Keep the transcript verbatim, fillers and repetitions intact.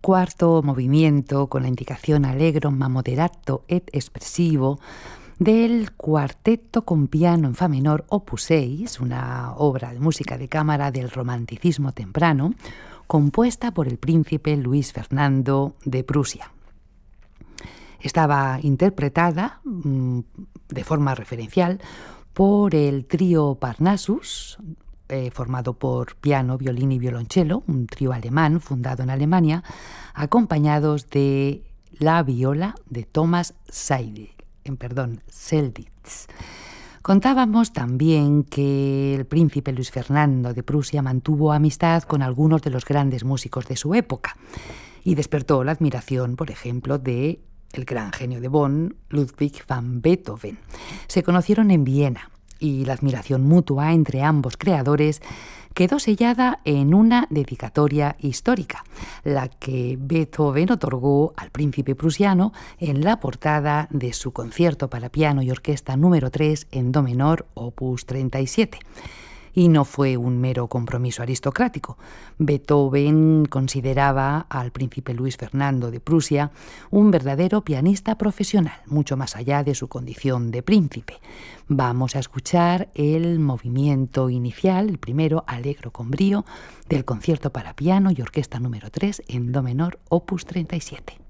cuarto movimiento con la indicación allegro ma moderato et espressivo del Cuarteto con piano en fa menor opus seis, una obra de música de cámara del romanticismo temprano, compuesta por el príncipe Luis Fernando de Prusia. Estaba interpretada mmm, de forma referencial por el trío Parnassus, eh, formado por piano, violín y violonchelo, un trío alemán fundado en Alemania, acompañados de la viola de Thomas Seidel. En perdón, Selditz. Contábamos también que el príncipe Luis Fernando de Prusia mantuvo amistad con algunos de los grandes músicos de su época y despertó la admiración, por ejemplo, de el gran genio de Bonn, Ludwig van Beethoven. Se conocieron en Viena y la admiración mutua entre ambos creadores quedó sellada en una dedicatoria histórica, la que Beethoven otorgó al príncipe prusiano en la portada de su concierto para piano y orquesta número tres en do menor, opus treinta y siete. Y no fue un mero compromiso aristocrático. Beethoven consideraba al príncipe Luis Fernando de Prusia un verdadero pianista profesional, mucho más allá de su condición de príncipe. Vamos a escuchar el movimiento inicial, el primero, allegro con brío, del concierto para piano y orquesta número tres en do menor, opus treinta y siete.